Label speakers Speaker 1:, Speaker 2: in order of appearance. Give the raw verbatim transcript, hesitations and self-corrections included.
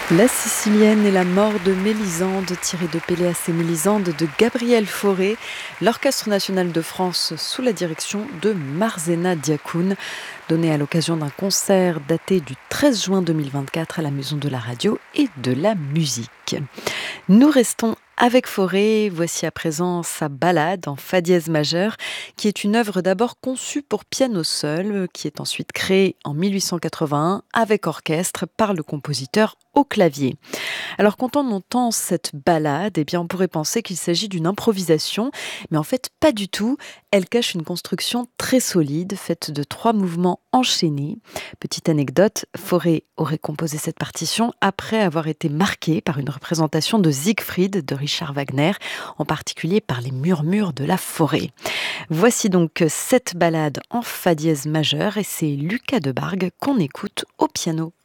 Speaker 1: La Sicilienne et la mort de Mélisande, tirée de Péléas et Mélisande de Gabriel Fauré, l'Orchestre national de France sous la direction de Marzena Diacoune, donné à l'occasion d'un concert daté du treize juin deux mille vingt-quatre à la Maison de la Radio et de la Musique. Nous restons avec Fauré, voici à présent sa ballade en fa dièse majeur, qui est une œuvre d'abord conçue pour piano seul, qui est ensuite créée en mille huit cent quatre-vingt-un avec orchestre par le compositeur au clavier. Alors quand on entend cette ballade, eh bien on pourrait penser qu'il s'agit d'une improvisation, mais en fait pas du tout. Elle cache une construction très solide, faite de trois mouvements enchaînés. Petite anecdote, Fauré aurait composé cette partition après avoir été marqué par une représentation de Siegfried de Richard Wagner, en particulier par les murmures de la forêt. Voici donc cette ballade en fa dièse majeur et c'est Lucas Debargue qu'on écoute au piano.